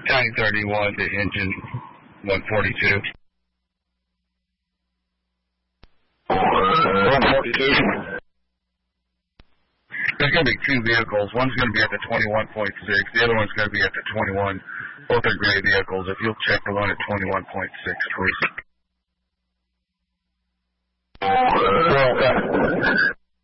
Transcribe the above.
Tank 31 to engine 142. 142. There's going to be two vehicles. One's going to be at the 21.6. The other one's going to be at the 21. Both are gray vehicles. If you'll check the one at 21.6, please. Okay.